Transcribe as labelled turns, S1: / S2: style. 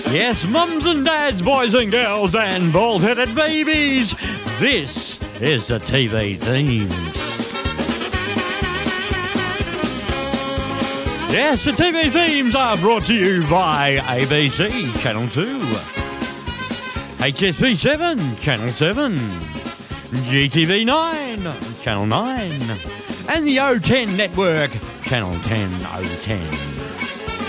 S1: Yes, mums and dads, boys and girls, and bald-headed babies, this is the TV themes. Yes, the TV themes are brought to you by ABC, Channel 2, HSP 7, Channel 7, GTV 9, Channel 9, and the O10 network, Channel 10 O10.